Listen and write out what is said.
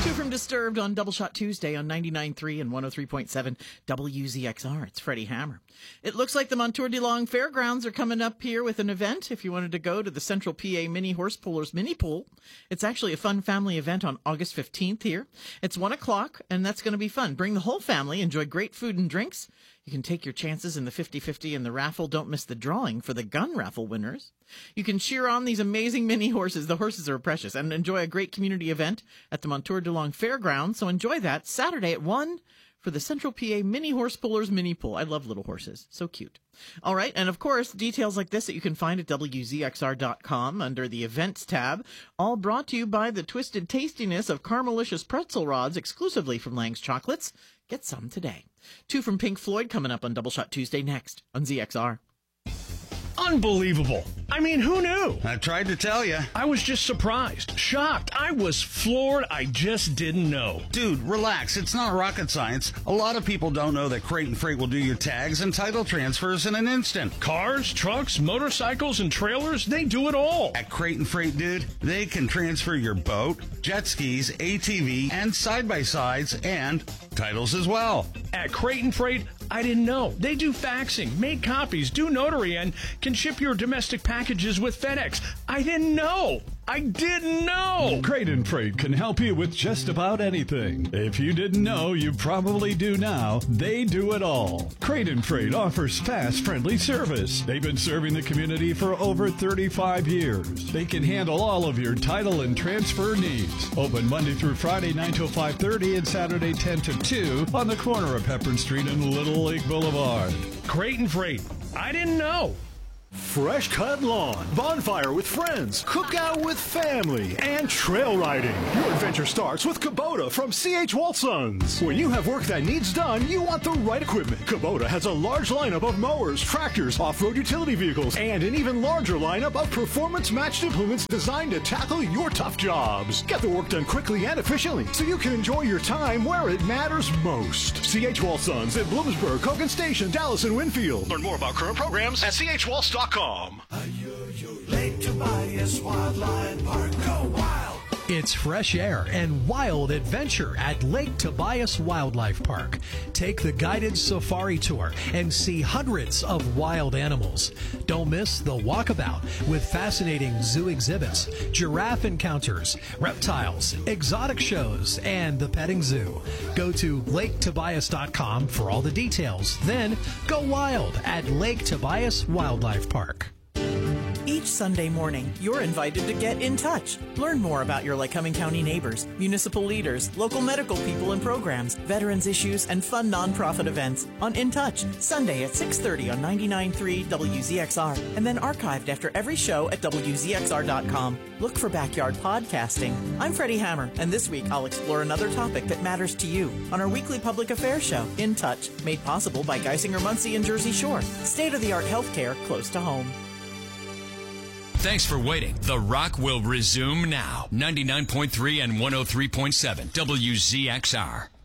Two from Disturbed on Double Shot Tuesday on 99.3 and 103.7 WZXR. It's Freddie Hammer. It looks like the Montour de Long Fairgrounds are coming up here with an event. If you wanted to go to the Central PA Mini Horse Pullers Mini Pool, it's actually a fun family event on August 15th here. It's 1 o'clock, and that's going to be fun. Bring the whole family, enjoy great food and drinks. You can take your chances in the 50-50 and the raffle. Don't miss the drawing for the gun raffle winners. You can cheer on these amazing mini horses. The horses are precious, and enjoy a great community event at the Montour de Long Fairgrounds. So enjoy that Saturday at 1 for the Central PA Mini Horse Pullers Mini Pool. I love little horses. So cute. All right. And of course, details like this that you can find at WZXR.com under the events tab. All brought to you by the twisted tastiness of Caramelicious pretzel rods exclusively from Lang's Chocolates. Get some today. Two from Pink Floyd coming up on Double Shot Tuesday next on ZXR. Unbelievable. I mean, who knew? I tried to tell you. I was just surprised, shocked. I was floored. I just didn't know. Dude, relax. It's not rocket science. A lot of people don't know that Crate and Freight will do your tags and title transfers in an instant. Cars, trucks, motorcycles, and trailers, they do it all. At Crate and Freight, dude, they can transfer your boat, jet skis, ATV, and side-by-sides, and titles as well. At Crate and Freight, I didn't know. They do faxing, make copies, do notary, and can ship your domestic packages with FedEx. I didn't know. I didn't know. Crate and Freight can help you with just about anything. If you didn't know, you probably do now. They do it all. Crate and Freight offers fast, friendly service. They've been serving the community for over 35 years. They can handle all of your title and transfer needs. Open Monday through Friday, 9 till 5:30 and Saturday, 10 to 2 on the corner of Hepburn Street and Little Lake Boulevard. Crate and Freight. I didn't know. Fresh cut lawn, bonfire with friends, cookout with family, and trail riding. Your adventure starts with Kubota from C.H. Walsons. When you have work that needs done, you want the right equipment. Kubota has a large lineup of mowers, tractors, off-road utility vehicles, and an even larger lineup of performance-matched implements designed to tackle your tough jobs. Get the work done quickly and efficiently so you can enjoy your time where it matters most. C.H. Walsons in Bloomsburg, Hogan Station, Dallas, and Winfield. Learn more about current programs at chwaltz.com. Lake Tobias Wildlife Park. Go wild! It's fresh air and wild adventure at Lake Tobias Wildlife Park. Take the guided safari tour and see hundreds of wild animals. Don't miss the walkabout with fascinating zoo exhibits, giraffe encounters, reptiles, exotic shows, and the petting zoo. Go to LakeTobias.com for all the details. Then go wild at Lake Tobias Wildlife Park. Each Sunday morning, you're invited to get in touch. Learn more about your Lycoming County neighbors, municipal leaders, local medical people and programs, veterans issues, and fun nonprofit events on In Touch, Sunday at 6:30 on 99.3 WZXR, and then archived after every show at WZXR.com. Look for Backyard Podcasting. I'm Freddie Hammer, and this week I'll explore another topic that matters to you on our weekly public affairs show, In Touch, made possible by Geisinger Muncie and Jersey Shore. State-of-the-art healthcare close to home. Thanks for waiting. The Rock will resume now. 99.3 and 103.7 WZXR.